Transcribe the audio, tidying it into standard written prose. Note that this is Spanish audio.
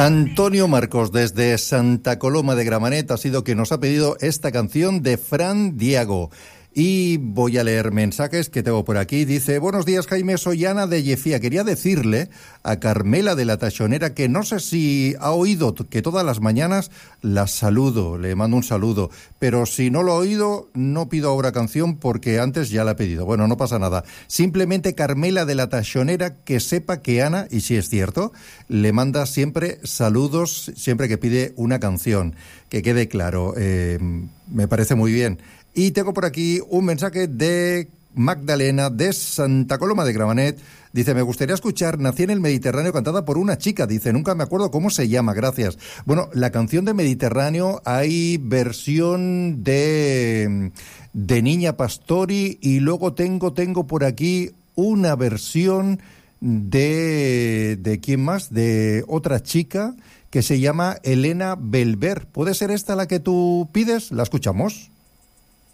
Antonio Marcos, desde Santa Coloma de Gramenet, ha sido quien nos ha pedido esta canción de Fran Diego. Y voy a leer mensajes que tengo por aquí. Dice: buenos días, Jaime, soy Ana de Yefía. Quería decirle a Carmela de la Tachonera que no sé si ha oído que todas las mañanas la saludo, le mando un saludo, pero si no lo ha oído, no pido ahora canción porque antes ya la he pedido. Bueno, no pasa nada. Simplemente Carmela de la Tachonera que sepa que Ana, y si es cierto, le manda siempre saludos siempre que pide una canción. Que quede claro, me parece muy bien. Y tengo por aquí un mensaje de Magdalena de Santa Coloma de Gramenet. Dice: me gustaría escuchar Nací en el Mediterráneo cantada por una chica. Dice: nunca me acuerdo cómo se llama, gracias. Bueno, la canción de Mediterráneo hay versión de Niña Pastori y luego tengo por aquí una versión de ¿quién más? De otra chica que se llama Elena Belver. ¿Puede ser esta la que tú pides? ¿La escuchamos?